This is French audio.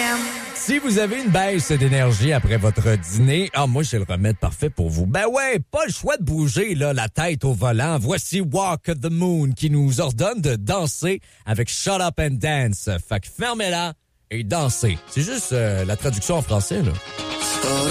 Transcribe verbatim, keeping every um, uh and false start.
Si vous avez une baisse d'énergie après votre dîner, ah, moi, j'ai le remède parfait pour vous. Ben ouais, pas le choix de bouger là, la tête au volant. Voici Walk the Moon qui nous ordonne de danser avec Shut Up and Dance. Fait que fermez-la et dansez. C'est juste euh, la traduction en français, là.